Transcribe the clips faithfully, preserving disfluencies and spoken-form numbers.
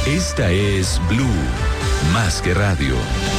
Esta es Blue, más que radio.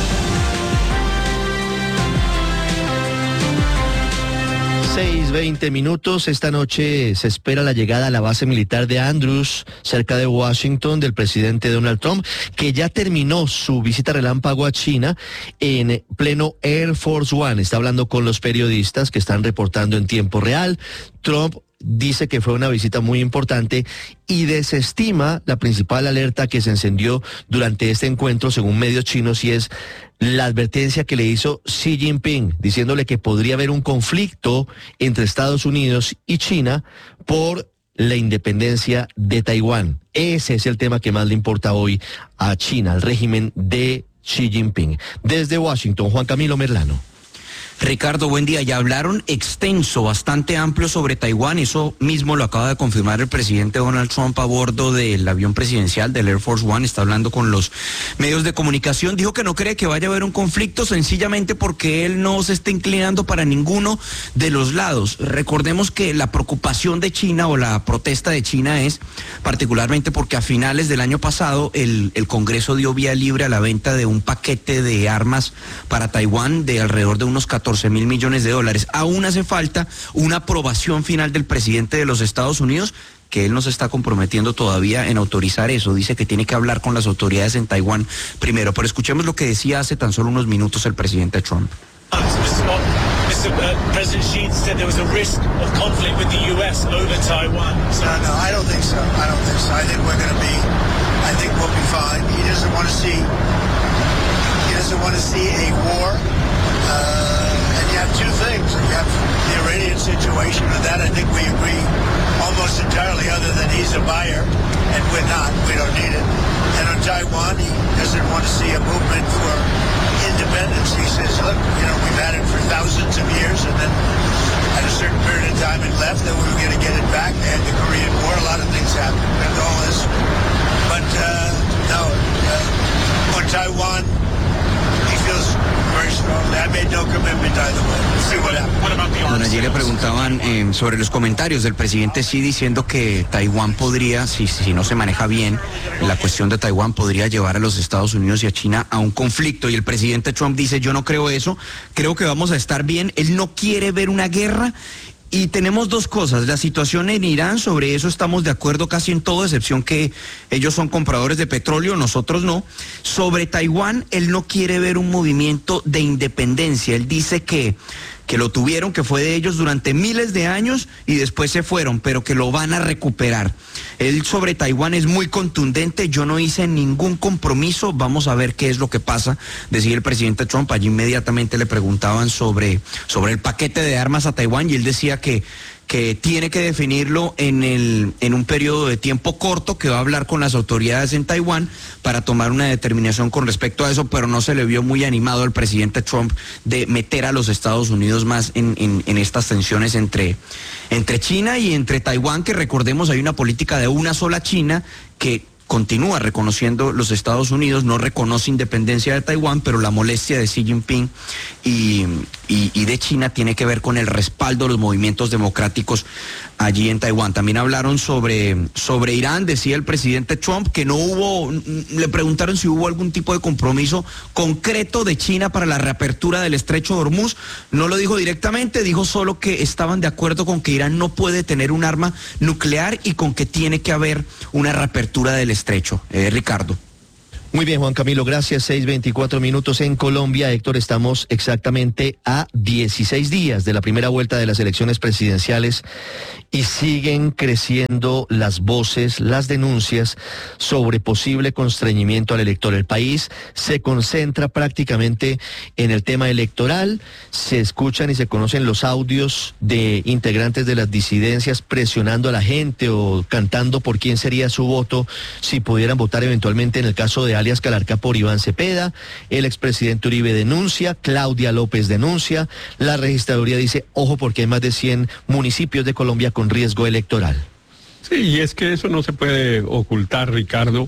seis veinte minutos. Esta noche se espera la llegada a la base militar de Andrews, cerca de Washington, del presidente Donald Trump, que ya terminó su visita relámpago a China en pleno Air Force One. Está hablando con los periodistas que están reportando en tiempo real. Trump dice que fue una visita muy importante y desestima la principal alerta que se encendió durante este encuentro, según medios chinos, y es la advertencia que le hizo Xi Jinping, diciéndole que podría haber un conflicto entre Estados Unidos y China por la independencia de Taiwán. Ese es el tema que más le importa hoy a China, al régimen de Xi Jinping. Desde Washington, Juan Camilo Merlano. Ricardo, buen día. Ya hablaron extenso, bastante amplio sobre Taiwán. Eso mismo lo acaba de confirmar el presidente Donald Trump a bordo del avión presidencial del Air Force One. Está hablando con los medios de comunicación. Dijo que no cree que vaya a haber un conflicto, sencillamente porque él no se está inclinando para ninguno de los lados. Recordemos que la preocupación de China o la protesta de China es particularmente porque a finales del año pasado el, el Congreso dio vía libre a la venta de un paquete de armas para Taiwán de alrededor de unos catorce mil millones de dólares. Aún hace falta una aprobación final del presidente de los Estados Unidos, que él no se está comprometiendo todavía en autorizar eso. Dice que tiene que hablar con las autoridades en Taiwán primero. Pero escuchemos lo que decía hace tan solo unos minutos el presidente Trump. Mister President Xi said there was a risk of conflict with the U S over Taiwan. So no, no, I don't think so. I don't think so. I think we're going to be, I think we'll be fine. He doesn't want to see, he doesn't want to see a war. Uh, and you have two things. You have the Iranian situation, and that I think we agree almost entirely, other than he's a buyer, and we're not. We don't need it. And on Taiwan, he doesn't want to see a movement for independence. He says, look, you know, we've had it for thousands of years, and then at a certain period of time it left, and we were going to get it back. They had the Korean War, a lot of things happened, and all this. But, uh, no, uh, on Taiwan, he feels very strongly. I made no commitment either way. Let's see what happens. What about the Bueno, allí le preguntaban eh, sobre los comentarios del presidente Xi diciendo que Taiwán podría, si, si no se maneja bien, la cuestión de Taiwán podría llevar a los Estados Unidos y a China a un conflicto. Y el presidente Trump dice, yo no creo eso, creo que vamos a estar bien. Él no quiere ver una guerra. Y tenemos dos cosas, la situación en Irán, sobre eso estamos de acuerdo casi en todo, excepción que ellos son compradores de petróleo, nosotros no. Sobre Taiwán, él no quiere ver un movimiento de independencia, él dice que, que lo tuvieron, que fue de ellos durante miles de años y después se fueron, pero que lo van a recuperar. Él sobre Taiwán es muy contundente, yo no hice ningún compromiso, vamos a ver qué es lo que pasa, decía el presidente Trump. Allí inmediatamente le preguntaban sobre, sobre el paquete de armas a Taiwán y él decía que que tiene que definirlo en el en un periodo de tiempo corto, que va a hablar con las autoridades en Taiwán para tomar una determinación con respecto a eso, pero no se le vio muy animado al presidente Trump de meter a los Estados Unidos más en, en, en estas tensiones entre, entre China y entre Taiwán, que recordemos hay una política de una sola China que continúa reconociendo los Estados Unidos, no reconoce independencia de Taiwán, pero la molestia de Xi Jinping y, y, y de China tiene que ver con el respaldo de los movimientos democráticos allí en Taiwán. También hablaron sobre, sobre Irán, decía el presidente Trump que no hubo, le preguntaron si hubo algún tipo de compromiso concreto de China para la reapertura del estrecho de Hormuz. No lo dijo directamente, dijo solo que estaban de acuerdo con que Irán no puede tener un arma nuclear y con que tiene que haber una reapertura del estrecho. Eh, Ricardo. Muy bien, Juan Camilo, gracias. seis veinticuatro minutos en Colombia. Héctor, estamos exactamente a dieciséis días de la primera vuelta de las elecciones presidenciales y siguen creciendo las voces, las denuncias sobre posible constreñimiento al elector. El país se concentra prácticamente en el tema electoral. Se escuchan y se conocen los audios de integrantes de las disidencias presionando a la gente o cantando por quién sería su voto si pudieran votar eventualmente en el caso de alias Calarcá por Iván Cepeda. El expresidente Uribe denuncia, Claudia López denuncia, la registraduría dice, ojo porque hay más de cien municipios de Colombia con riesgo electoral. Sí, y es que eso no se puede ocultar, Ricardo.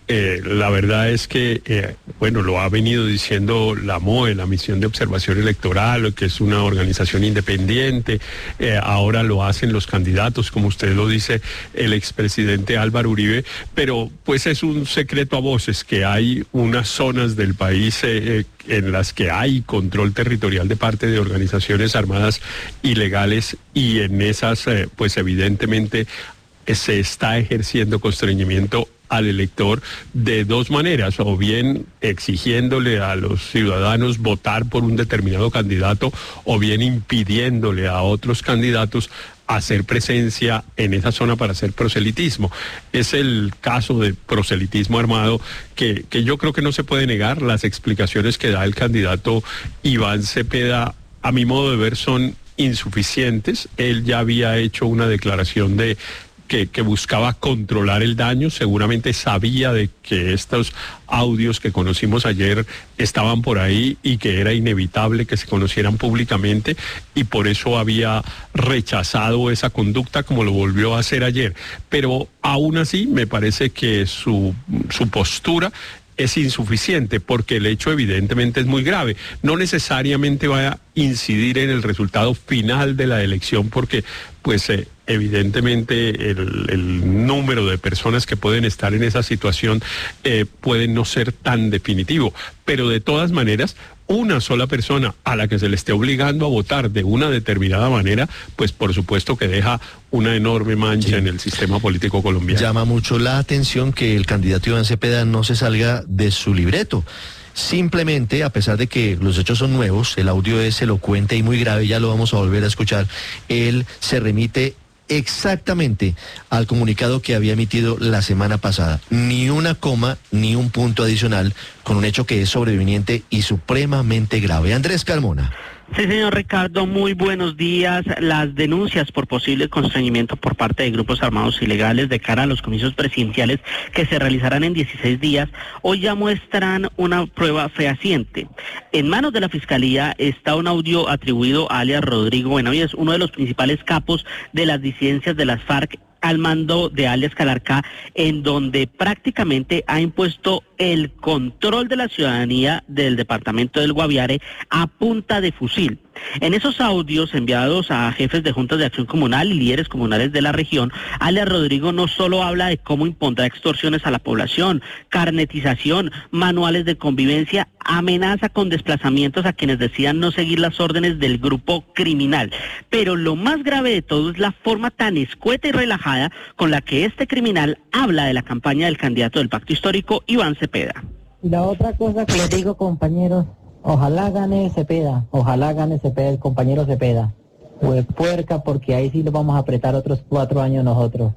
Eh, la verdad es que, eh, bueno, lo ha venido diciendo la M O E, la Misión de Observación Electoral, que es una organización independiente, eh, ahora lo hacen los candidatos, como usted lo dice, el expresidente Álvaro Uribe, pero pues es un secreto a voces que hay unas zonas del país eh, en las que hay control territorial de parte de organizaciones armadas ilegales, y en esas, eh, pues evidentemente eh, se está ejerciendo constreñimiento al elector de dos maneras, o bien exigiéndole a los ciudadanos votar por un determinado candidato, o bien impidiéndole a otros candidatos hacer presencia en esa zona para hacer proselitismo. Es el caso de proselitismo armado que, que yo creo que no se puede negar. Las explicaciones que da el candidato Iván Cepeda, a mi modo de ver, son insuficientes. Él ya había hecho una declaración de Que, que buscaba controlar el daño, seguramente sabía de que estos audios que conocimos ayer estaban por ahí y que era inevitable que se conocieran públicamente, y por eso había rechazado esa conducta, como lo volvió a hacer ayer. Pero aún así me parece que su, su postura es insuficiente, porque el hecho evidentemente es muy grave. No necesariamente va a incidir en el resultado final de la elección, porque pues eh, evidentemente el, el número de personas que pueden estar en esa situación eh, puede no ser tan definitivo, pero de todas maneras, una sola persona a la que se le esté obligando a votar de una determinada manera, pues por supuesto que deja una enorme mancha, sí, en el sistema político colombiano. Llama mucho la atención que el candidato Iván Cepeda no se salga de su libreto. Simplemente, a pesar de que los hechos son nuevos, el audio es elocuente y muy grave, ya lo vamos a volver a escuchar, él se remite exactamente al comunicado que había emitido la semana pasada. Ni una coma, ni un punto adicional, con un hecho que es sobreviniente y supremamente grave. Andrés Carmona. Sí, señor Ricardo, muy buenos días. Las denuncias por posible constreñimiento por parte de grupos armados ilegales de cara a los comicios presidenciales que se realizarán en dieciséis días, hoy ya muestran una prueba fehaciente. En manos de la Fiscalía está un audio atribuido a alias Rodrigo Benavides, uno de los principales capos de las disidencias de las FARC, al mando de alias Calarcá, en donde prácticamente ha impuesto el control de la ciudadanía del departamento del Guaviare a punta de fusil. En esos audios enviados a jefes de juntas de acción comunal y líderes comunales de la región, alias Rodrigo no solo habla de cómo impondrá extorsiones a la población, carnetización, manuales de convivencia, amenaza con desplazamientos a quienes decidan no seguir las órdenes del grupo criminal. Pero lo más grave de todo es la forma tan escueta y relajada con la que este criminal habla de la campaña del candidato del Pacto Histórico, Iván Cepeda. Y la otra cosa que les digo, compañeros, ojalá gane Cepeda, ojalá gane Cepeda, el compañero Cepeda. Pues puerca, porque ahí sí lo vamos a apretar otros cuatro años nosotros.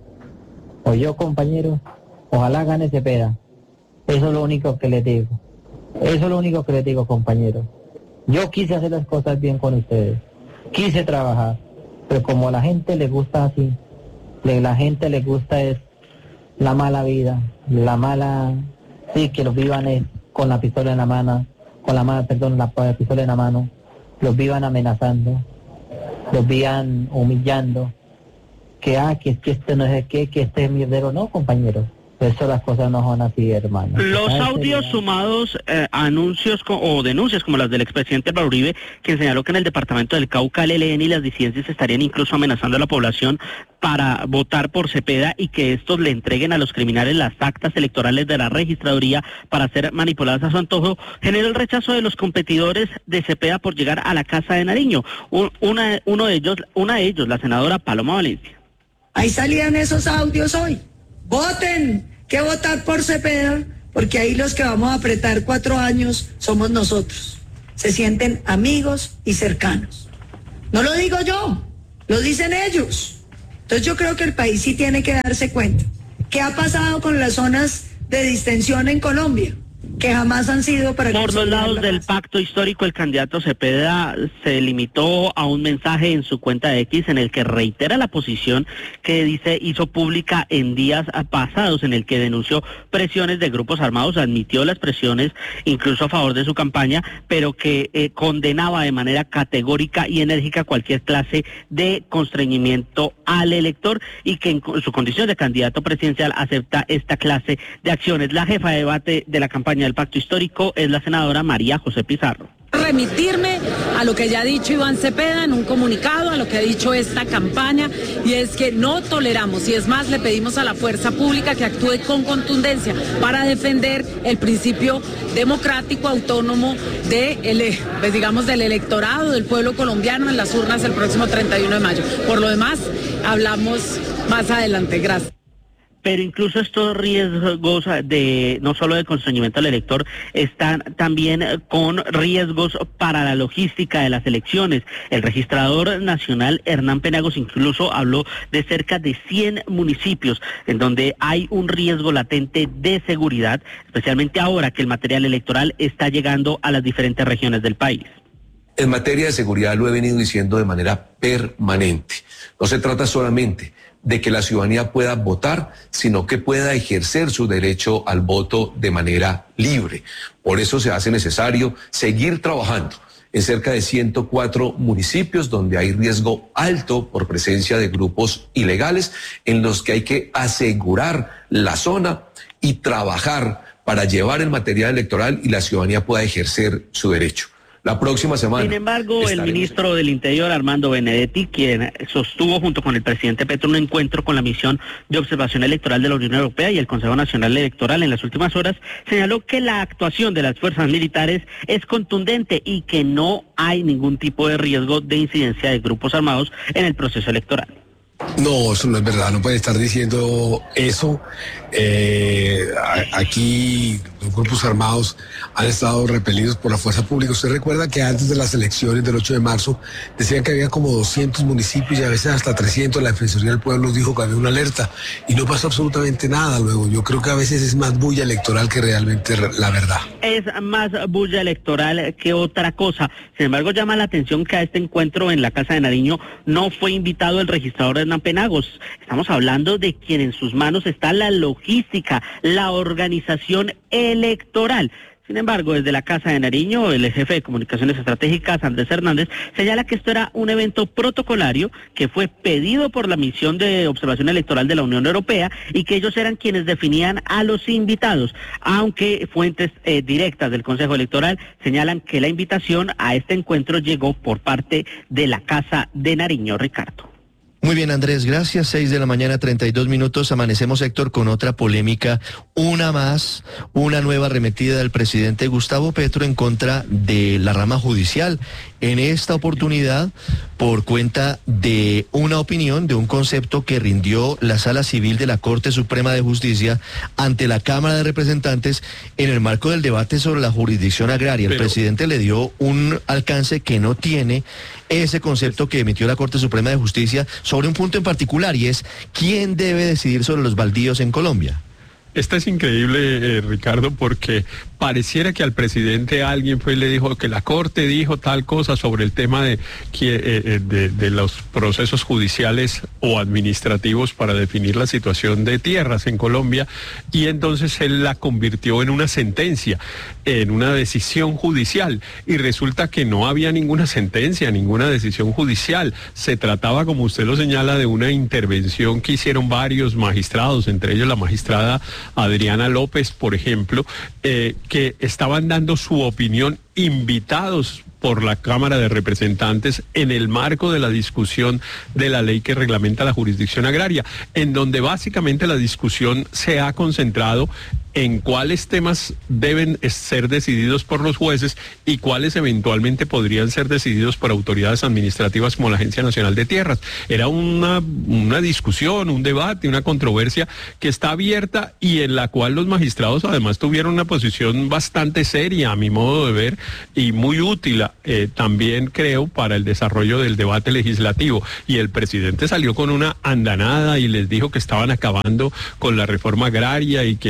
O yo, compañero, ojalá gane Cepeda. Eso es lo único que les digo. Eso es lo único que les digo, compañero. Yo quise hacer las cosas bien con ustedes. Quise trabajar. Pero como a la gente le gusta así, la gente le gusta es la mala vida, la mala... Sí, que los vivan es con la pistola en la mano, con la mano, perdón, la pistola en la mano, los vivan amenazando, los vivan humillando, que ah, que, que este no es que, que este es mierdero, no, compañeros. Eso las cosas no son así, hermano. Los audios sumados eh, a anuncios co o denuncias como las del expresidente Álvaro Uribe, quien señaló que en el departamento del Cauca el E L N y las disidencias estarían incluso amenazando a la población para votar por Cepeda y que estos le entreguen a los criminales las actas electorales de la registraduría para ser manipuladas a su antojo, generó el rechazo de los competidores de Cepeda por llegar a la Casa de Nariño. Un, una, uno de ellos, una de ellos, la senadora Paloma Valencia. Ahí salían esos audios hoy. Voten, que votar por Cepeda, porque ahí los que vamos a apretar cuatro años somos nosotros. Se sienten amigos y cercanos. No lo digo yo, lo dicen ellos. Entonces yo creo que el país sí tiene que darse cuenta. ¿Qué ha pasado con las zonas de distensión en Colombia? que jamás han sido para... Por los lados la del paz. pacto histórico, el candidato Cepeda se limitó a un mensaje en su cuenta de X en el que reitera la posición que dice hizo pública en días pasados, en el que denunció presiones de grupos armados, admitió las presiones incluso a favor de su campaña, pero que eh, condenaba de manera categórica y enérgica cualquier clase de constreñimiento al elector y que en su condición de candidato presidencial acepta esta clase de acciones. La jefa de debate de la campaña del pacto histórico es la senadora María José Pizarro. Remitirme a lo que ya ha dicho Iván Cepeda en un comunicado, a lo que ha dicho esta campaña, y es que no toleramos, y es más, le pedimos a la fuerza pública que actúe con contundencia para defender el principio democrático autónomo de el, pues digamos, del electorado, del pueblo colombiano en las urnas el próximo treinta y uno de mayo. Por lo demás, hablamos más adelante. Gracias. Pero incluso estos riesgos de no solo de constreñimiento al elector están también con riesgos para la logística de las elecciones. El registrador nacional Hernán Penagos incluso habló de cerca de cien municipios en donde hay un riesgo latente de seguridad, especialmente ahora que el material electoral está llegando a las diferentes regiones del país. En materia de seguridad lo he venido diciendo de manera permanente. No se trata solamente de que la ciudadanía pueda votar, sino que pueda ejercer su derecho al voto de manera libre. Por eso se hace necesario seguir trabajando en cerca de ciento cuatro municipios donde hay riesgo alto por presencia de grupos ilegales, en los que hay que asegurar la zona y trabajar para llevar el material electoral y la ciudadanía pueda ejercer su derecho. La próxima semana. Sin embargo, el ministro del Interior, Armando Benedetti, quien sostuvo junto con el presidente Petro un encuentro con la misión de observación electoral de la Unión Europea y el Consejo Nacional Electoral en las últimas horas, señaló que la actuación de las fuerzas militares es contundente y que no hay ningún tipo de riesgo de incidencia de grupos armados en el proceso electoral. No, eso no es verdad, no puede estar diciendo eso. Eh, a, aquí los grupos armados han estado repelidos por la fuerza pública. Usted recuerda que antes de las elecciones del ocho de marzo decían que había como doscientos municipios y a veces hasta trescientos. La Defensoría del Pueblo dijo que había una alerta y no pasó absolutamente nada luego. Yo creo que a veces es más bulla electoral que realmente la verdad. Es más bulla electoral que otra cosa. Sin embargo, llama la atención que a este encuentro en la Casa de Nariño no fue invitado el registrador Hernán Penagos. Estamos hablando de quien en sus manos está la logística, la organización electoral. Sin embargo, desde la Casa de Nariño, el jefe de Comunicaciones Estratégicas, Andrés Hernández, señala que esto era un evento protocolario que fue pedido por la misión de observación electoral de la Unión Europea y que ellos eran quienes definían a los invitados, aunque fuentes eh, directas del Consejo Electoral señalan que la invitación a este encuentro llegó por parte de la Casa de Nariño. Ricardo. Muy bien, Andrés, gracias. Seis de la mañana, treinta y dos minutos. Amanecemos, Héctor, con otra polémica, una más, una nueva arremetida del presidente Gustavo Petro en contra de la rama judicial. En esta oportunidad, por cuenta de una opinión, de un concepto que rindió la Sala Civil de la Corte Suprema de Justicia ante la Cámara de Representantes en el marco del debate sobre la jurisdicción agraria. El Pero... presidente le dio un alcance que no tiene ese concepto que emitió la Corte Suprema de Justicia sobre un punto en particular, y es quién debe decidir sobre los baldíos en Colombia. Esta es increíble, eh, Ricardo, porque pareciera que al presidente alguien fue y le dijo que la Corte dijo tal cosa sobre el tema de, eh, de, de los procesos judiciales o administrativos para definir la situación de tierras en Colombia, y entonces él la convirtió en una sentencia, en una decisión judicial, y resulta que no había ninguna sentencia, ninguna decisión judicial. Se trataba, como usted lo señala, de una intervención que hicieron varios magistrados, entre ellos la magistrada Adriana López, por ejemplo, eh, que estaban dando su opinión invitados por la Cámara de Representantes en el marco de la discusión de la ley que reglamenta la jurisdicción agraria, en donde básicamente la discusión se ha concentrado en cuáles temas deben ser decididos por los jueces y cuáles eventualmente podrían ser decididos por autoridades administrativas como la Agencia Nacional de Tierras. Era una, una discusión, un debate, una controversia que está abierta y en la cual los magistrados además tuvieron una posición bastante seria, a mi modo de ver, y muy útil eh, también, creo, para el desarrollo del debate legislativo. Y el presidente salió con una andanada y les dijo que estaban acabando con la reforma agraria y que pues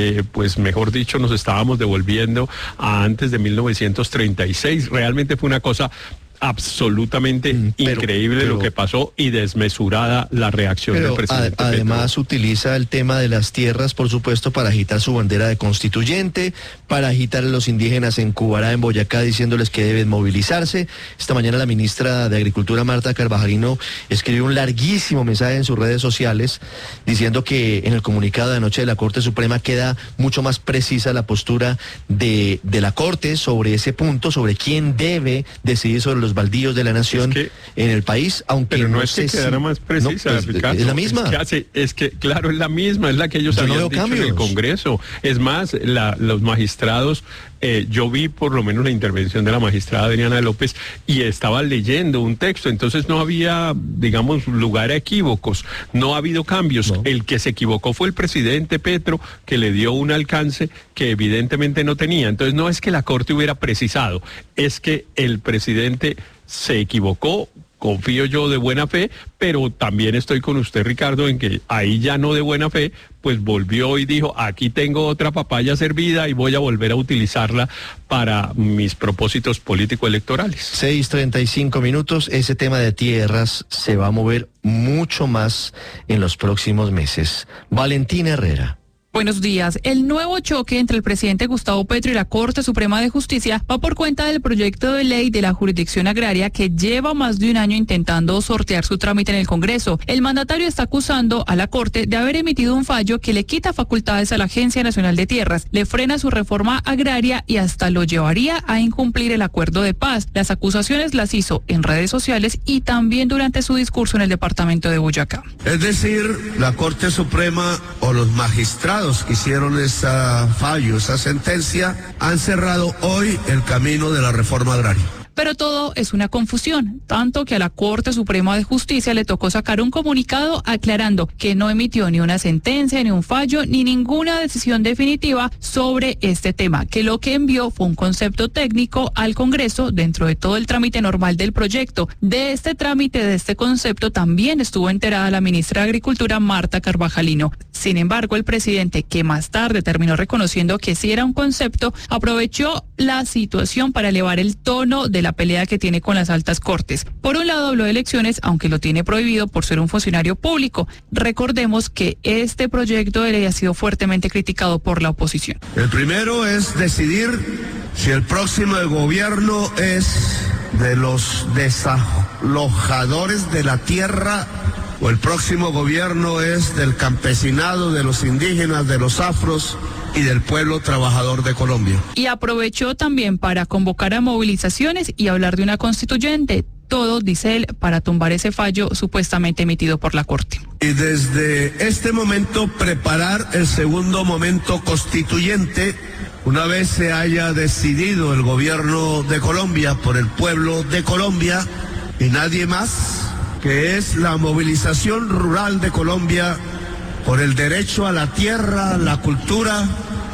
pues mejor dicho, nos estábamos devolviendo a antes de mil novecientos treinta y seis. Realmente fue una cosa absolutamente mm, pero, increíble pero, lo que pasó y desmesurada la reacción del presidente. A, además utiliza el tema de las tierras, por supuesto, para agitar su bandera de constituyente, para agitar a los indígenas en Cubará, en Boyacá, diciéndoles que deben movilizarse. Esta mañana la ministra de Agricultura, Marta Carvajalino, escribió un larguísimo mensaje en sus redes sociales diciendo que en el comunicado de anoche de la Corte Suprema queda mucho más precisa la postura de, de la Corte sobre ese punto, sobre quién debe decidir sobre los baldíos de la nación es que, en el país, aunque pero no, no es que quedara si, más precisa, no, pues, es la misma. Es que, hace, es que claro, es la misma, es la que ellos yo habían no dicho cambios. en el Congreso. Es más, la, los magistrados, eh, yo vi por lo menos la intervención de la magistrada Adriana López y estaba leyendo un texto, entonces no había, digamos, lugar a equívocos, no ha habido cambios. No. El que se equivocó fue el presidente Petro, que le dio un alcance que evidentemente no tenía. Entonces no es que la Corte hubiera precisado, es que el presidente se equivocó, confío yo de buena fe, pero también estoy con usted, Ricardo, en que ahí ya no de buena fe, pues volvió y dijo, aquí tengo otra papaya servida y voy a volver a utilizarla para mis propósitos político-electorales. seis treinta y cinco minutos, ese tema de tierras se va a mover mucho más en los próximos meses. Valentina Herrera. Buenos días. El nuevo choque entre el presidente Gustavo Petro y la Corte Suprema de Justicia va por cuenta del proyecto de ley de la jurisdicción agraria que lleva más de un año intentando sortear su trámite en el Congreso. El mandatario está acusando a la Corte de haber emitido un fallo que le quita facultades a la Agencia Nacional de Tierras, le frena su reforma agraria y hasta lo llevaría a incumplir el acuerdo de paz. Las acusaciones las hizo en redes sociales y también durante su discurso en el departamento de Boyacá. Es decir, la Corte Suprema o los magistrados que hicieron ese fallo, esa sentencia, han cerrado hoy el camino de la reforma agraria. Pero todo es una confusión, tanto que a la Corte Suprema de Justicia le tocó sacar un comunicado aclarando que no emitió ni una sentencia, ni un fallo, ni ninguna decisión definitiva sobre este tema, que lo que envió fue un concepto técnico al Congreso dentro de todo el trámite normal del proyecto. De este trámite, de este concepto, también estuvo enterada la ministra de Agricultura, Marta Carvajalino. Sin embargo, el presidente, que más tarde terminó reconociendo que sí era un concepto, aprovechó la situación para elevar el tono de la pelea que tiene con las altas cortes. Por un lado habló de elecciones, aunque lo tiene prohibido por ser un funcionario público. Recordemos que este proyecto de ley ha sido fuertemente criticado por la oposición. El primero es decidir si el próximo gobierno es de los desalojadores de la tierra o el próximo gobierno es del campesinado, de los indígenas, de los afros y del pueblo trabajador de Colombia. Y aprovechó también para convocar a movilizaciones y hablar de una constituyente. Todo, dice él, para tumbar ese fallo supuestamente emitido por la Corte. Y desde este momento preparar el segundo momento constituyente, una vez se haya decidido el gobierno de Colombia por el pueblo de Colombia y nadie más, que es la movilización rural de Colombia por el derecho a la tierra, la cultura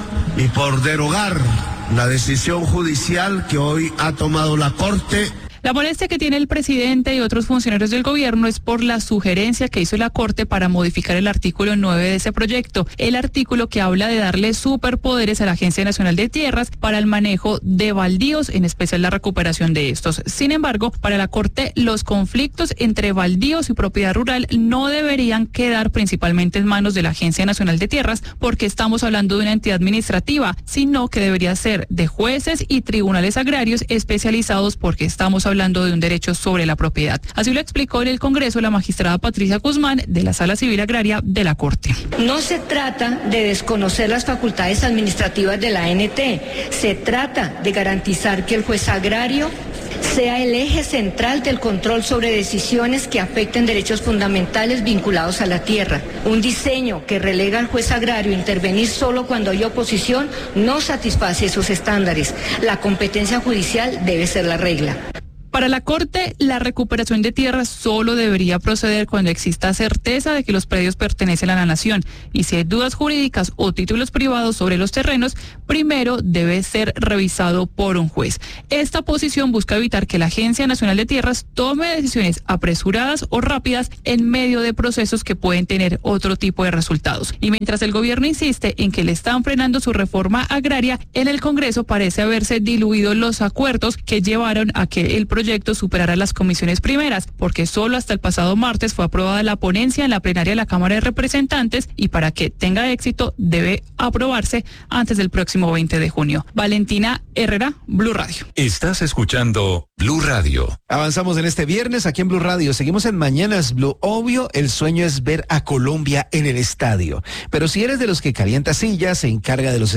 y por derogar la decisión judicial que hoy ha tomado la Corte. La molestia que tiene el presidente y otros funcionarios del gobierno es por la sugerencia que hizo la Corte para modificar el artículo nueve de ese proyecto, el artículo que habla de darle superpoderes a la Agencia Nacional de Tierras para el manejo de baldíos, en especial la recuperación de estos. Sin embargo, para la Corte, los conflictos entre baldíos y propiedad rural no deberían quedar principalmente en manos de la Agencia Nacional de Tierras, porque estamos hablando de una entidad administrativa, sino que debería ser de jueces y tribunales agrarios especializados, porque estamos hablando hablando de un derecho sobre la propiedad. Así lo explicó en el Congreso la magistrada Patricia Guzmán de la Sala Civil Agraria de la Corte. No se trata de desconocer las facultades administrativas de la A N T, se trata de garantizar que el juez agrario sea el eje central del control sobre decisiones que afecten derechos fundamentales vinculados a la tierra. Un diseño que relega al juez agrario a intervenir solo cuando hay oposición no satisface esos estándares. La competencia judicial debe ser la regla. Para la Corte, la recuperación de tierras solo debería proceder cuando exista certeza de que los predios pertenecen a la nación. Y si hay dudas jurídicas o títulos privados sobre los terrenos, primero debe ser revisado por un juez. Esta posición busca evitar que la Agencia Nacional de Tierras tome decisiones apresuradas o rápidas en medio de procesos que pueden tener otro tipo de resultados. Y mientras el gobierno insiste en que le están frenando su reforma agraria, en el Congreso parece haberse diluido los acuerdos que llevaron a que el proyecto superara las comisiones primeras, porque solo hasta el pasado martes fue aprobada la ponencia en la plenaria de la Cámara de Representantes y para que tenga éxito debe aprobarse antes del próximo veinte de junio. Valentina Herrera, Blue Radio. Estás escuchando Blue Radio. Avanzamos en este viernes aquí en Blue Radio. Seguimos en Mañanas Blue. Obvio, el sueño es ver a Colombia en el estadio. Pero si eres de los que calienta sillas, se encarga de los